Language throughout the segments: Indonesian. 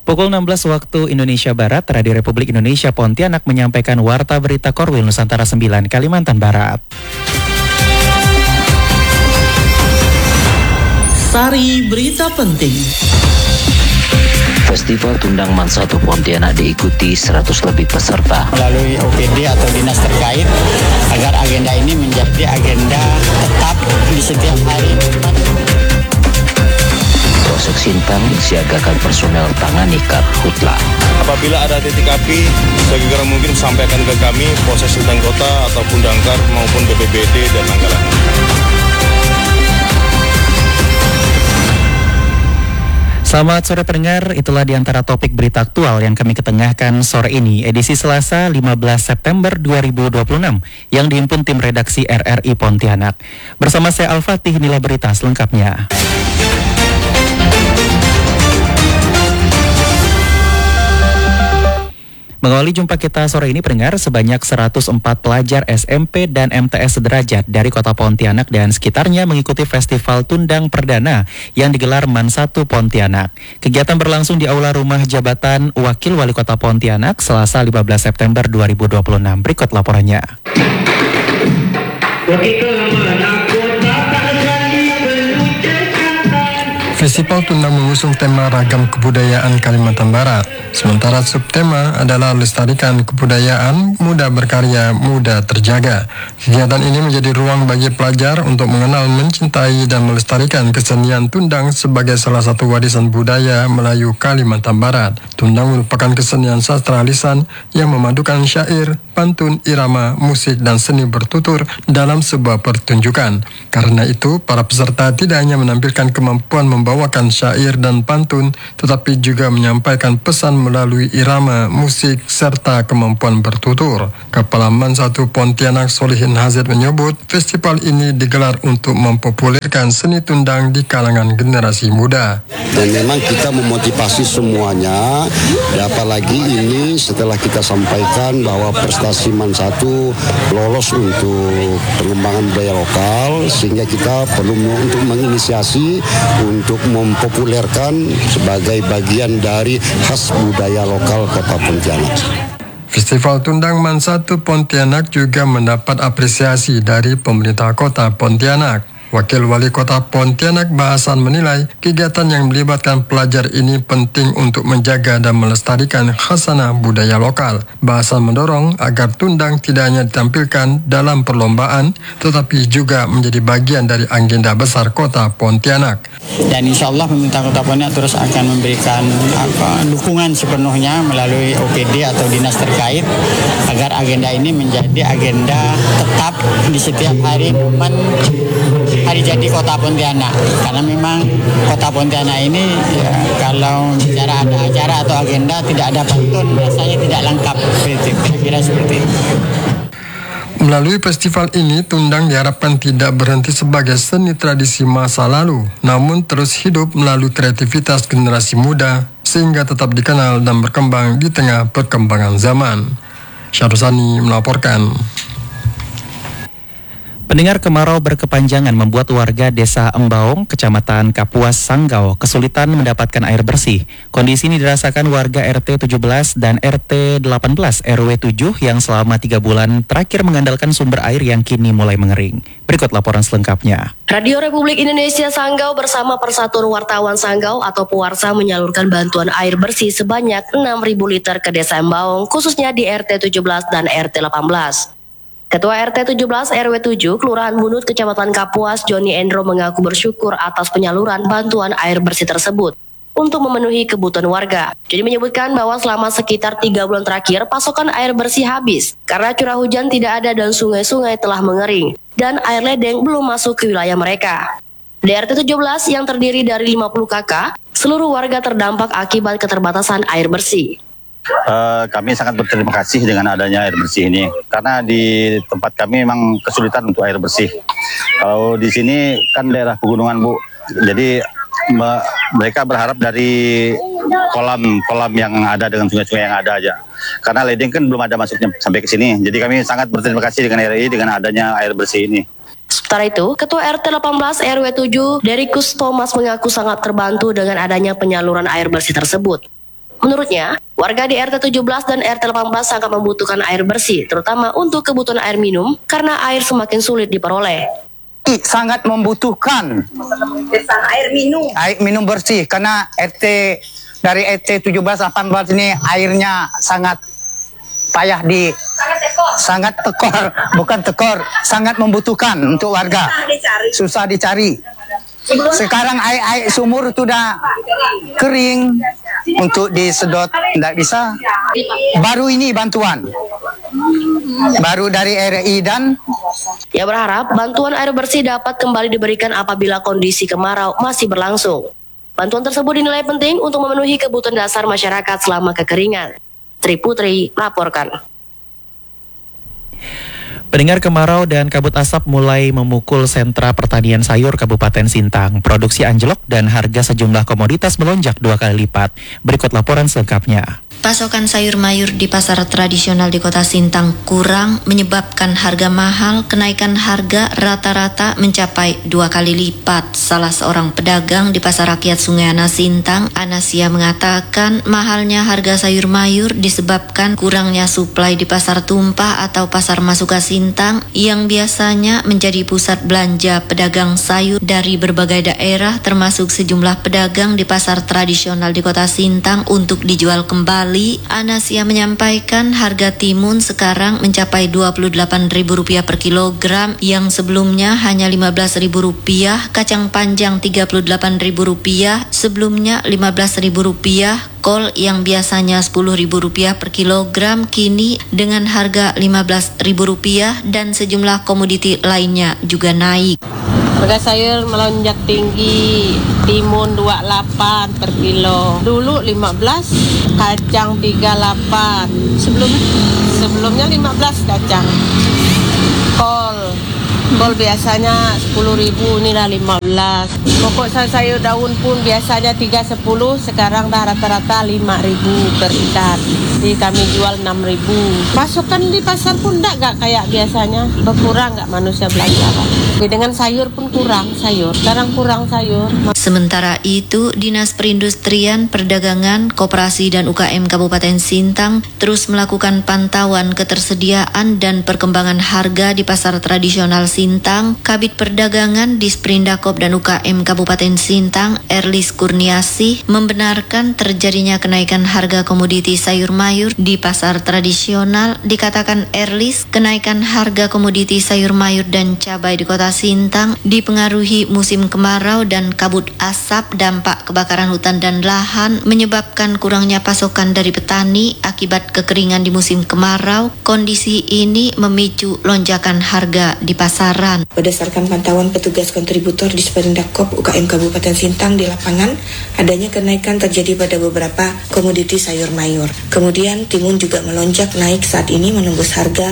Pukul 16 waktu Indonesia Barat, Radio Republik Indonesia Pontianak menyampaikan Warta Berita Korwil Nusantara 9, Kalimantan Barat. Sari Berita Penting. Festival Tundang Man 1 Pontianak diikuti 100 lebih peserta. Melalui OPD atau dinas terkait agar agenda ini menjadi agenda tetap di setiap hari. Polsek Sintang siagakan personel tangani karhutla. Apabila ada titik api, segera mungkin sampaikan ke kami, Polsek Sintang Kota ataupun Damkar maupun BPBD dan Nanggalan. Selamat sore pendengar, itulah diantara topik berita aktual yang kami ketengahkan sore ini, edisi Selasa 15 September 2026, yang dihimpun tim redaksi RRI Pontianak. Bersama saya Al-Fatih, inilah berita selengkapnya. Mengawali jumpa kita sore ini pendengar, sebanyak 104 pelajar SMP dan MTS sederajat dari Kota Pontianak dan sekitarnya mengikuti Festival Tundang Perdana yang digelar Man 1 Pontianak. Kegiatan berlangsung di Aula Rumah Jabatan Wakil Wali Kota Pontianak Selasa 15 September 2026. Berikut laporannya. Festival Tundang mengusung tema Ragam Kebudayaan Kalimantan Barat. Sementara subtema adalah Lestarikan Kebudayaan, Muda Berkarya, Muda Terjaga. Kegiatan ini menjadi ruang bagi pelajar untuk mengenal, mencintai, dan melestarikan kesenian Tundang sebagai salah satu warisan budaya Melayu Kalimantan Barat. Tundang merupakan kesenian sastra lisan yang memadukan syair, pantun, irama, musik, dan seni bertutur dalam sebuah pertunjukan. Karena itu, para peserta tidak hanya menampilkan kemampuan membawakan syair dan pantun, tetapi juga menyampaikan pesan melalui irama, musik, serta kemampuan bertutur. Kepala Man 1 Pontianak Solihin Hazid menyebut, festival ini digelar untuk mempopulerkan seni Tundang di kalangan generasi muda. Dan memang kita memotivasi semuanya, apalagi ini setelah kita sampaikan bahwa prestasi Man 1 lolos untuk pengembangan budaya lokal, sehingga kita perlu untuk menginisiasi untuk mempopulerkan sebagai bagian dari khas budaya lokal Kota Pontianak. Festival Tundang Man 1 Pontianak juga mendapat apresiasi dari pemerintah Kota Pontianak. Wakil Wali Kota Pontianak Bahasan menilai kegiatan yang melibatkan pelajar ini penting untuk menjaga dan melestarikan khasanah budaya lokal. Bahasan mendorong agar Tundang tidak hanya ditampilkan dalam perlombaan, tetapi juga menjadi bagian dari agenda besar Kota Pontianak. Dan insya Allah pemerintah Kota Pontianak terus akan memberikan dukungan sepenuhnya melalui OPD atau dinas terkait agar agenda ini menjadi agenda tetap di setiap hari momen hari jadi Kota Pontianak. Karena memang Kota Pontianak ini ya, kalau bicara ada acara atau agenda tidak ada pantun rasanya tidak lengkap. Kira-kira seperti itu. Melalui festival ini, Tundang diharapkan tidak berhenti sebagai seni tradisi masa lalu, namun terus hidup melalui kreativitas generasi muda sehingga tetap dikenal dan berkembang di tengah perkembangan zaman. Syahrusani melaporkan. Pendengar, kemarau berkepanjangan membuat warga Desa Embaong, Kecamatan Kapuas, Sanggau kesulitan mendapatkan air bersih. Kondisi ini dirasakan warga RT 17 dan RT 18 RW 7 yang selama 3 bulan terakhir mengandalkan sumber air yang kini mulai mengering. Berikut laporan selengkapnya. Radio Republik Indonesia Sanggau bersama Persatuan Wartawan Sanggau atau Puarsa menyalurkan bantuan air bersih sebanyak 6.000 liter ke Desa Embaong, khususnya di RT 17 dan RT 18. Ketua RT 17 RW 7 Kelurahan Bunut Kecamatan Kapuas Joni Endro mengaku bersyukur atas penyaluran bantuan air bersih tersebut untuk memenuhi kebutuhan warga. Joni menyebutkan bahwa selama sekitar 3 bulan terakhir pasokan air bersih habis karena curah hujan tidak ada dan sungai-sungai telah mengering dan air ledeng belum masuk ke wilayah mereka. Di RT 17 yang terdiri dari 50 KK, seluruh warga terdampak akibat keterbatasan air bersih. Kami sangat berterima kasih dengan adanya air bersih ini, karena di tempat kami memang kesulitan untuk air bersih. Kalau di sini kan daerah pegunungan, Bu, jadi mereka berharap dari kolam yang ada dengan sungai-sungai yang ada aja. Karena ledeng kan belum ada masuknya sampai ke sini. Jadi kami sangat berterima kasih dengan RRI dengan adanya air bersih ini. Sementara itu, Ketua RT 18 RW 7 Derikus Thomas mengaku sangat terbantu dengan adanya penyaluran air bersih tersebut. Menurutnya, warga di RT 17 dan RT 18 sangat membutuhkan air bersih, terutama untuk kebutuhan air minum karena air semakin sulit diperoleh. Sangat membutuhkan air minum bersih karena dari RT 17 18 ini airnya sangat payah sangat tekor, sangat membutuhkan untuk warga. Susah dicari. Sekarang air sumur itu udah kering, untuk disedot tidak bisa. Baru ini bantuan, baru dari RI dan. Ia berharap bantuan air bersih dapat kembali diberikan apabila kondisi kemarau masih berlangsung. Bantuan tersebut dinilai penting untuk memenuhi kebutuhan dasar masyarakat selama kekeringan. Tri Putri melaporkan. Pendengar, kemarau dan kabut asap mulai memukul sentra pertanian sayur Kabupaten Sintang. Produksi anjlok dan harga sejumlah komoditas melonjak 2 kali lipat. Berikut laporan selengkapnya. Pasokan sayur mayur di pasar tradisional di Kota Sintang kurang menyebabkan harga mahal. Kenaikan harga rata-rata mencapai 2 kali lipat. Salah seorang pedagang di Pasar Rakyat Sungai Anas Sintang, Anasia, mengatakan mahalnya harga sayur mayur disebabkan kurangnya suplai di pasar tumpah atau pasar Masuka Sintang yang biasanya menjadi pusat belanja pedagang sayur dari berbagai daerah, termasuk sejumlah pedagang di pasar tradisional di Kota Sintang untuk dijual kembali. Anasia menyampaikan harga timun sekarang mencapai Rp28.000 per kilogram yang sebelumnya hanya Rp15.000, kacang panjang Rp38.000 sebelumnya Rp15.000, kol yang biasanya Rp10.000 per kilogram kini dengan harga Rp15.000 dan sejumlah komoditi lainnya juga naik. Harga sayur melonjak tinggi, timun 28 per kilo, dulu 15, kacang 38, sebelumnya 15 kacang, kol biasanya 10.000, ini lah 15. Pokok sayur daun pun biasanya 310, sekarang dah rata-rata 5.000 per ikat. Jadi kami jual 6.000. Pasokan di pasar pun enggak kayak biasanya, berkurang enggak manusia belanja, Pak. Dengan sayur pun kurang sayur, sekarang kurang sayur. Sementara itu, Dinas Perindustrian, Perdagangan, Koperasi dan UKM Kabupaten Sintang terus melakukan pantauan ketersediaan dan perkembangan harga di pasar tradisional Sintang. Kabid Perdagangan Disprindakop dan UKM Kabupaten Sintang, Erlis Kurniasih, membenarkan terjadinya kenaikan harga komoditi sayur mayur di pasar tradisional. Dikatakan Erlis, kenaikan harga komoditi sayur mayur dan cabai di Kota Sintang dipengaruhi musim kemarau dan kabut asap, dampak kebakaran hutan dan lahan menyebabkan kurangnya pasokan dari petani akibat kekeringan di musim kemarau. Kondisi ini memicu lonjakan harga di pasaran. Berdasarkan pantauan petugas kontributor di Disprindakop UKM Kabupaten Sintang di lapangan, adanya kenaikan terjadi pada beberapa komoditi sayur mayur. Kemudian timun juga melonjak naik, saat ini menembus harga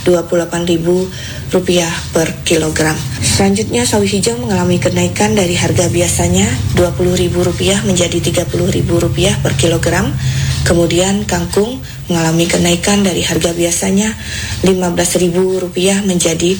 Rp28.000 per kilogram. Selanjutnya sawi hijau mengalami kenaikan dari harga biasanya Rp20.000 menjadi Rp30.000 per kilogram. Kemudian kangkung mengalami kenaikan dari harga biasanya Rp15.000 menjadi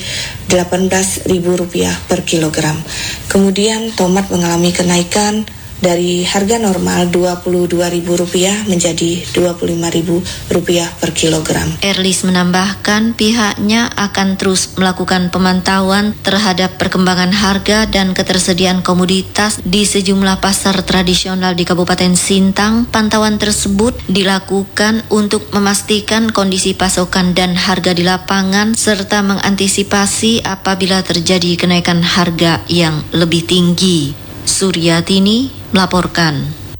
Rp18.000 per kilogram. Kemudian tomat mengalami kenaikan dari harga normal Rp22.000 menjadi Rp25.000 per kilogram. Erlis menambahkan pihaknya akan terus melakukan pemantauan terhadap perkembangan harga dan ketersediaan komoditas di sejumlah pasar tradisional di Kabupaten Sintang. Pantauan tersebut dilakukan untuk memastikan kondisi pasokan dan harga di lapangan serta mengantisipasi apabila terjadi kenaikan harga yang lebih tinggi. Suryatini melaporkan.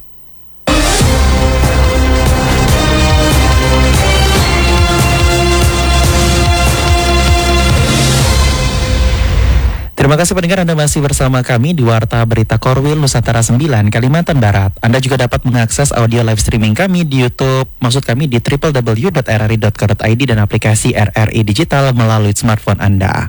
Terima kasih pendengar, Anda masih bersama kami di Warta Berita Korwil Nusantara 9 Kalimantan Barat. Anda juga dapat mengakses audio live streaming kami di YouTube, maksud kami di www.rri.co.id dan aplikasi RRI Digital melalui smartphone Anda.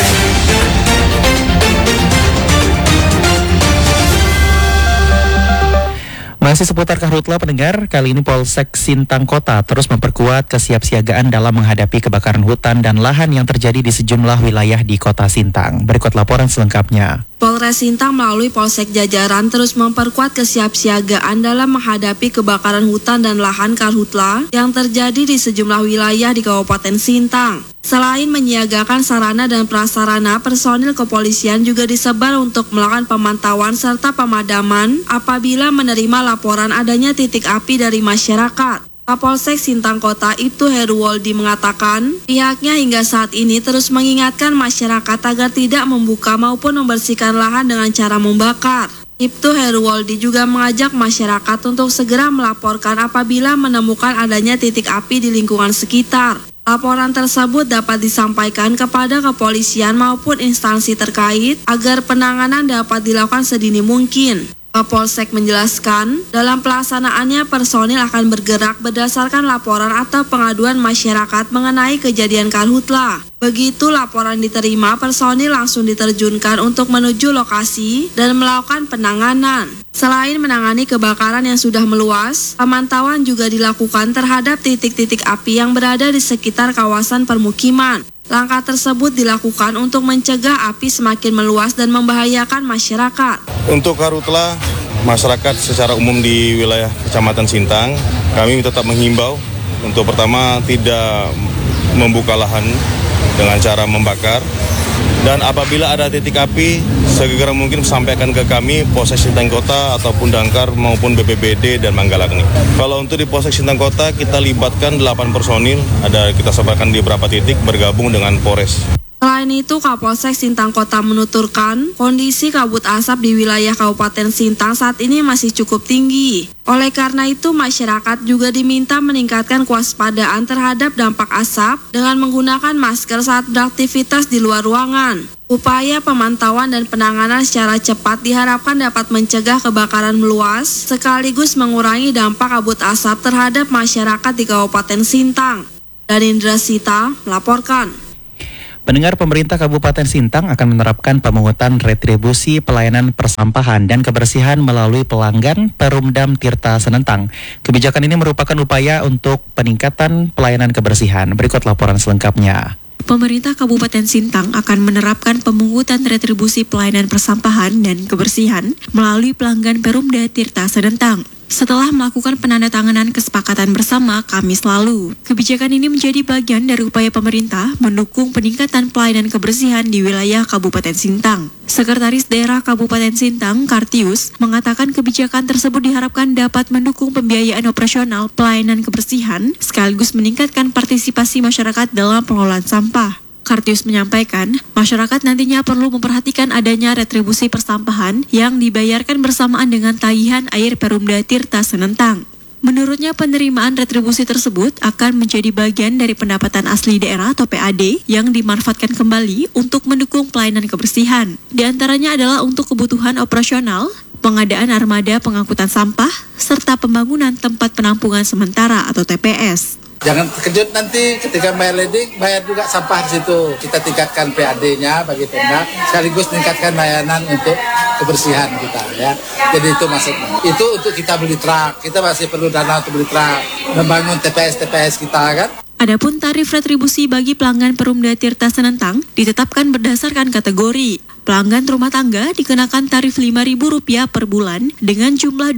Masih seputar Karhutla pendengar, kali ini Polsek Sintang Kota terus memperkuat kesiapsiagaan dalam menghadapi kebakaran hutan dan lahan yang terjadi di sejumlah wilayah di Kota Sintang. Berikut laporan selengkapnya. Polres Sintang melalui Polsek jajaran terus memperkuat kesiapsiagaan dalam menghadapi kebakaran hutan dan lahan Karhutla yang terjadi di sejumlah wilayah di Kabupaten Sintang. Selain menyiagakan sarana dan prasarana, personil kepolisian juga disebar untuk melakukan pemantauan serta pemadaman apabila menerima laporan adanya titik api dari masyarakat. Kapolsek Sintang Kota Ibtu Heruwoldi mengatakan, pihaknya hingga saat ini terus mengingatkan masyarakat agar tidak membuka maupun membersihkan lahan dengan cara membakar. Ibtu Heruwoldi juga mengajak masyarakat untuk segera melaporkan apabila menemukan adanya titik api di lingkungan sekitar. Laporan tersebut dapat disampaikan kepada kepolisian maupun instansi terkait agar penanganan dapat dilakukan sedini mungkin. Kapolsek menjelaskan, dalam pelaksanaannya personil akan bergerak berdasarkan laporan atau pengaduan masyarakat mengenai kejadian Karhutla. Begitu laporan diterima, personil langsung diterjunkan untuk menuju lokasi dan melakukan penanganan. Selain menangani kebakaran yang sudah meluas, pemantauan juga dilakukan terhadap titik-titik api yang berada di sekitar kawasan permukiman. Langkah tersebut dilakukan untuk mencegah api semakin meluas dan membahayakan masyarakat. Untuk Karhutla, masyarakat secara umum di wilayah Kecamatan Sintang, kami tetap menghimbau untuk pertama tidak membuka lahan dengan cara membakar. Dan apabila ada titik api, segera mungkin sampaikan ke kami Polsek Sintang Kota ataupun Damkar maupun BPBD dan Manggalakni. Kalau untuk di Polsek Sintang Kota kita libatkan 8 personil, kita sebarkan di beberapa titik bergabung dengan Polres. Selain itu, Kapolsek Sintang Kota menuturkan kondisi kabut asap di wilayah Kabupaten Sintang saat ini masih cukup tinggi. Oleh karena itu, masyarakat juga diminta meningkatkan kewaspadaan terhadap dampak asap dengan menggunakan masker saat beraktivitas di luar ruangan. Upaya pemantauan dan penanganan secara cepat diharapkan dapat mencegah kebakaran meluas sekaligus mengurangi dampak kabut asap terhadap masyarakat di Kabupaten Sintang. Dari Indra Sita melaporkan. Pendengar, pemerintah Kabupaten Sintang akan menerapkan pemungutan retribusi pelayanan persampahan dan kebersihan melalui pelanggan Perumdam Tirta Senentang. Kebijakan ini merupakan upaya untuk peningkatan pelayanan kebersihan. Berikut laporan selengkapnya. Pemerintah Kabupaten Sintang akan menerapkan pemungutan retribusi pelayanan persampahan dan kebersihan melalui pelanggan Perumda Tirta Senentang. Setelah melakukan penandatanganan kesepakatan bersama Kamis lalu, kebijakan ini menjadi bagian dari upaya pemerintah mendukung peningkatan pelayanan kebersihan di wilayah Kabupaten Sintang. Sekretaris Daerah Kabupaten Sintang, Kartius, mengatakan kebijakan tersebut diharapkan dapat mendukung pembiayaan operasional pelayanan kebersihan sekaligus meningkatkan partisipasi masyarakat dalam pengelolaan sampah. Kartius menyampaikan, masyarakat nantinya perlu memperhatikan adanya retribusi persampahan yang dibayarkan bersamaan dengan tagihan air Perumda Tirta Senentang. Menurutnya, penerimaan retribusi tersebut akan menjadi bagian dari pendapatan asli daerah atau PAD yang dimanfaatkan kembali untuk mendukung pelayanan kebersihan. Di antaranya adalah untuk kebutuhan operasional, pengadaan armada pengangkutan sampah, serta pembangunan tempat penampungan sementara atau TPS. Jangan terkejut nanti ketika bayar leding, bayar juga sampah di situ. Kita tingkatkan PAD-nya bagi Pemda, sekaligus tingkatkan layanan untuk kebersihan kita ya. Jadi itu maksudnya. Itu untuk kita beli truk. Kita masih perlu dana untuk beli truk, membangun TPS kita kan. Adapun tarif retribusi bagi pelanggan Perumda Tirta Senentang ditetapkan berdasarkan kategori. Pelanggan rumah tangga dikenakan tarif Rp5.000 per bulan dengan jumlah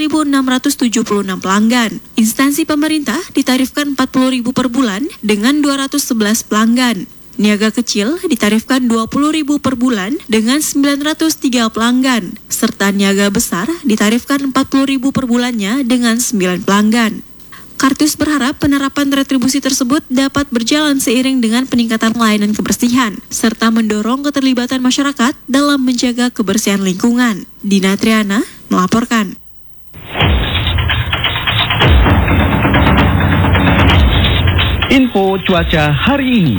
12.676 pelanggan. Instansi pemerintah ditarifkan Rp40.000 per bulan dengan 211 pelanggan. Niaga kecil ditarifkan Rp20.000 per bulan dengan 903 pelanggan. Serta niaga besar ditarifkan Rp40.000 per bulannya dengan 9 pelanggan. Kartius berharap penerapan retribusi tersebut dapat berjalan seiring dengan peningkatan layanan kebersihan, serta mendorong keterlibatan masyarakat dalam menjaga kebersihan lingkungan. Dina Triana melaporkan. Info cuaca hari ini.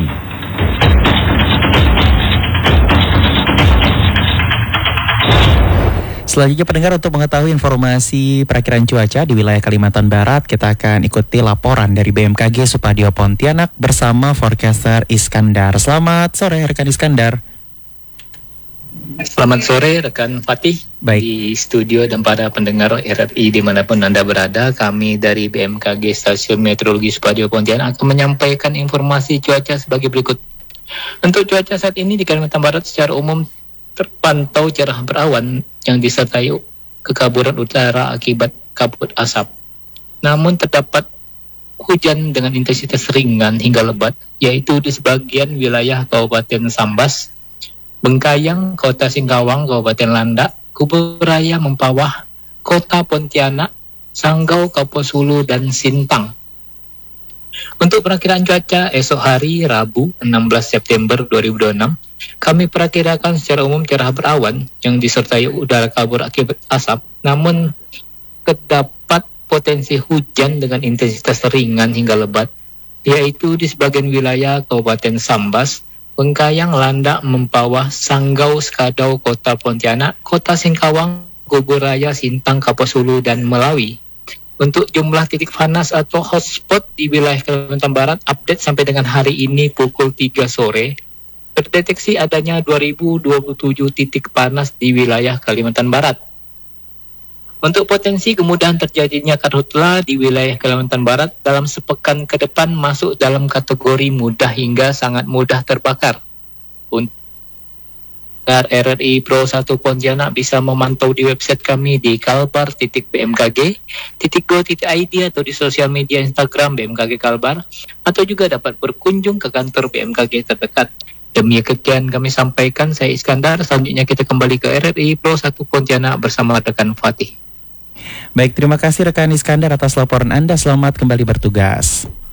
Selanjutnya pendengar, untuk mengetahui informasi perakiran cuaca di wilayah Kalimantan Barat, kita akan ikuti laporan dari BMKG Supadio Pontianak bersama forecaster Iskandar. Selamat sore rekan Iskandar. Selamat sore rekan Fatih. Baik. Di studio dan para pendengar RRI dimanapun Anda berada, kami dari BMKG Stasiun Meteorologi Supadio Pontianak akan menyampaikan informasi cuaca sebagai berikut. Untuk cuaca saat ini di Kalimantan Barat secara umum terpantau cerah berawan yang disertai kekaburan udara akibat kabut asap. Namun terdapat hujan dengan intensitas ringan hingga lebat, yaitu di sebagian wilayah Kabupaten Sambas, Bengkayang, Kota Singkawang, Kabupaten Landak, Kuburaya, Mempawah, Kota Pontianak, Sanggau, Kapuas Hulu, dan Sintang. Untuk perakiraan cuaca esok hari Rabu 16 September 2026, kami perakirakan secara umum cerah berawan yang disertai udara kabur akibat asap, namun terdapat potensi hujan dengan intensitas ringan hingga lebat, yaitu di sebagian wilayah Kabupaten Sambas, Bengkayang, Landak, Mempawah, Sanggau, Skadau, Kota Pontianak, Kota Singkawang, Kuburaya, Sintang, Kapuas Hulu, dan Melawi. Untuk jumlah titik panas atau hotspot di wilayah Kalimantan Barat update sampai dengan hari ini pukul 3 sore, terdeteksi adanya 2027 titik panas di wilayah Kalimantan Barat. Untuk potensi kemudahan terjadinya karhutla di wilayah Kalimantan Barat dalam sepekan ke depan masuk dalam kategori mudah hingga sangat mudah terbakar. Untuk RRI Pro 1 Pontianak bisa memantau di website kami di kalbar.bmkg.go.id atau di sosial media Instagram BMKG Kalbar, atau juga dapat berkunjung ke kantor BMKG terdekat. Demikian kami sampaikan, saya Iskandar. Selanjutnya kita kembali ke RRI Pro 1 Pontianak bersama rekan Fatih. Baik, terima kasih rekan Iskandar atas laporan Anda. Selamat kembali bertugas.